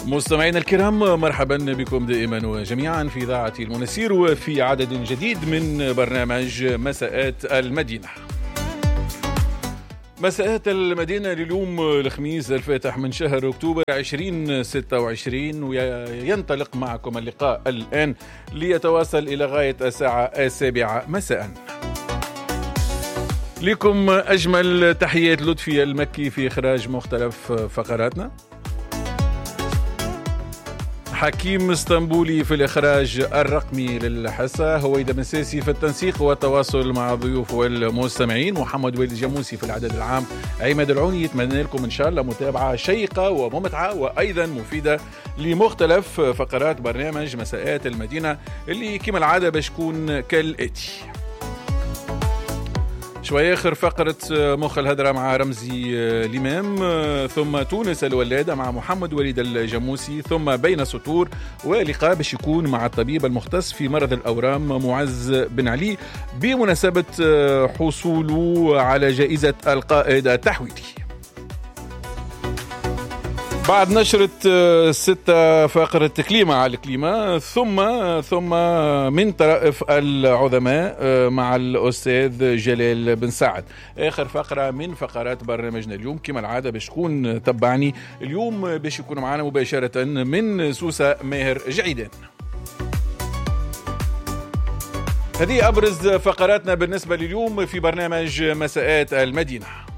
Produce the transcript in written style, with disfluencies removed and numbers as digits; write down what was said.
مستمعينا الكرام، مرحبا بكم دائما وجميعا في إذاعة المنسير وفي عدد جديد من برنامج مساءات المدينة. مساءات المدينة لليوم الخميس الفاتح من شهر أكتوبر 2026، وينطلق معكم اللقاء الآن ليتواصل إلى غاية الساعة 7 مساء. لكم أجمل تحيات لطفي المكي في إخراج مختلف فقراتنا، حكيم اسطنبولي في الإخراج الرقمي للحصة، هويدا مساسي في التنسيق والتواصل مع الضيوف والمستمعين، محمد وليد الجاموسي في العدد العام، عماد العوني. يتمنى لكم إن شاء الله متابعة شيقة وممتعة وأيضا مفيدة لمختلف فقرات برنامج مساءات المدينة اللي كما العادة بشكون كالآتي. شوية آخر فقرة مخ الهدرة مع رمزي الإمام، ثم تونس الولادة مع محمد وليد الجاموسي، ثم بين سطور، ولقاء باش يكون مع الطبيب المختص في مرض الأورام معز بن علي بمناسبة حصوله على جائزة القائد التحويلي. بعد نشرة 6 فقرة كليمة على الكليمة، ثم من طرائف العظماء مع الأستاذ جلال بن سعد. آخر فقرة من فقرات برنامجنا اليوم كما العادة باش تكون تبعني اليوم باش يكون معنا مباشرة من سوسة ماهر جعيدان. هذه أبرز فقراتنا بالنسبة لليوم في برنامج مساءات المدينة.